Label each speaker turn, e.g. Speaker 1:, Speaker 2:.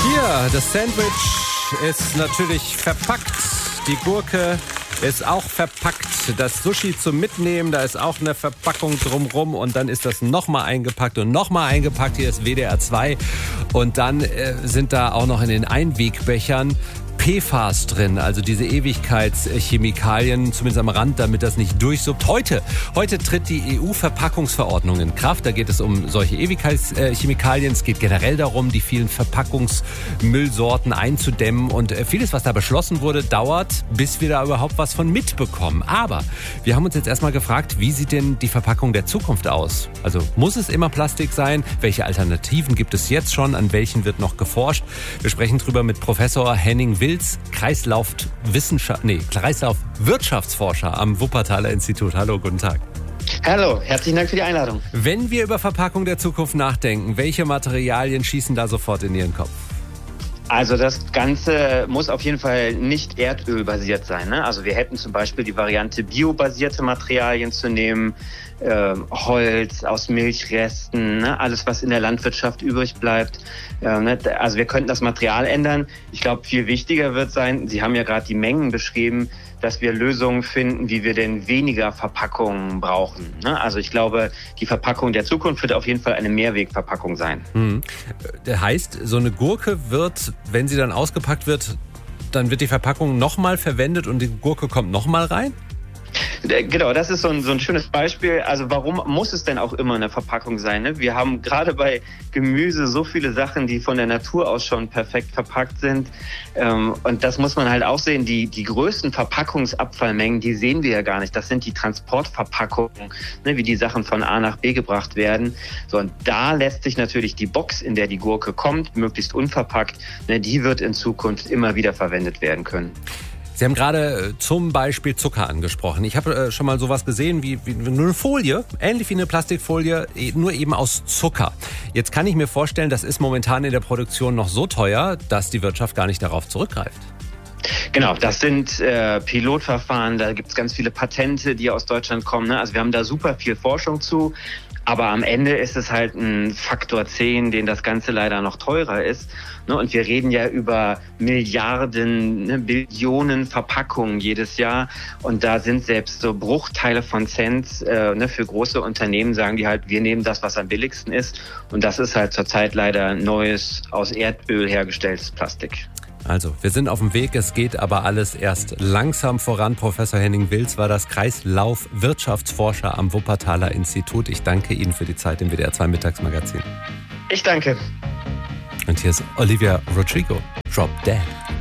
Speaker 1: Hier, das Sandwich ist natürlich verpackt. Die Gurke ist auch verpackt. Das Sushi zum Mitnehmen, da ist auch eine Verpackung drumrum. Und dann ist das nochmal eingepackt und nochmal eingepackt. Hier ist WDR 2. Und dann sind da auch noch in den Einwegbechern PFAS drin, also diese Ewigkeitschemikalien, zumindest am Rand, damit das nicht durchsuppt. Heute tritt die EU-Verpackungsverordnung in Kraft. Da geht es um solche Ewigkeitschemikalien. Es geht generell darum, die vielen Verpackungsmüllsorten einzudämmen. Und vieles, was da beschlossen wurde, dauert, bis wir da überhaupt was von mitbekommen. Aber wir haben uns jetzt erstmal gefragt, wie sieht denn die Verpackung der Zukunft aus? Also muss es immer Plastik sein? Welche Alternativen gibt es jetzt schon? An welchen wird noch geforscht? Wir sprechen drüber mit Professor Henning Wilz, Kreislaufwirtschaftsforscher am Wuppertaler Institut. Hallo, guten Tag.
Speaker 2: Hallo, herzlichen Dank für die Einladung.
Speaker 1: Wenn wir über Verpackung der Zukunft nachdenken, welche Materialien schießen da sofort in Ihren Kopf?
Speaker 2: Also das Ganze muss auf jeden Fall nicht erdölbasiert sein, ne? Also wir hätten zum Beispiel die Variante biobasierte Materialien zu nehmen, Holz aus Milchresten, ne? Alles, was in der Landwirtschaft übrig bleibt. Ne? Also wir könnten das Material ändern. Ich glaube, viel wichtiger wird sein, Sie haben ja gerade die Mengen beschrieben, dass wir Lösungen finden, wie wir denn weniger Verpackungen brauchen. Ne? Also ich glaube, die Verpackung der Zukunft wird auf jeden Fall eine Mehrwegverpackung sein.
Speaker 1: Das heißt, so eine Gurke wird, wenn sie dann ausgepackt wird, dann wird die Verpackung nochmal verwendet und die Gurke kommt nochmal rein?
Speaker 2: Genau, das ist so ein schönes Beispiel. Also warum muss es denn auch immer eine Verpackung sein? Ne? Wir haben gerade bei Gemüse so viele Sachen, die von der Natur aus schon perfekt verpackt sind. Und das muss man halt auch sehen. Die größten Verpackungsabfallmengen, die sehen wir ja gar nicht. Das sind die Transportverpackungen, ne, wie die Sachen von A nach B gebracht werden. So, und da lässt sich natürlich die Box, in der die Gurke kommt, möglichst unverpackt, ne, die wird in Zukunft immer wieder verwendet werden können.
Speaker 1: Sie haben gerade zum Beispiel Zucker angesprochen. Ich habe schon mal sowas gesehen wie eine Folie, ähnlich wie eine Plastikfolie, nur eben aus Zucker. Jetzt kann ich mir vorstellen, das ist momentan in der Produktion noch so teuer, dass die Wirtschaft gar nicht darauf zurückgreift.
Speaker 2: Genau, das sind Pilotverfahren, da gibt es ganz viele Patente, die aus Deutschland kommen. Ne? Also wir haben da super viel Forschung zu. Aber am Ende ist es halt ein Faktor 10, den das Ganze leider noch teurer ist. Und wir reden ja über Milliarden, Billionen Verpackungen jedes Jahr. Und da sind selbst so Bruchteile von Cent für große Unternehmen, sagen die halt, wir nehmen das, was am billigsten ist. Und das ist halt zurzeit leider neues, aus Erdöl hergestelltes Plastik.
Speaker 1: Also, wir sind auf dem Weg, es geht aber alles erst langsam voran. Professor Henning Wilz war das Kreislaufwirtschaftsforscher am Wuppertaler Institut. Ich danke Ihnen für die Zeit im WDR 2 Mittagsmagazin.
Speaker 2: Ich danke.
Speaker 1: Und hier ist Olivia Rodrigo, Drop Dead.